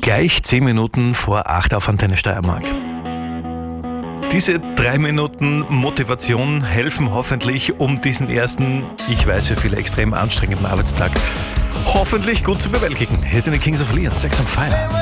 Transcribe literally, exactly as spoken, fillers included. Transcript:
Gleich zehn Minuten vor acht auf Antenne Steiermark. Diese drei Minuten Motivation helfen hoffentlich, um diesen ersten, ich weiß für viele extrem anstrengenden Arbeitstag hoffentlich gut zu bewältigen. Hier sind die Kings of Leon, Sex on Fire.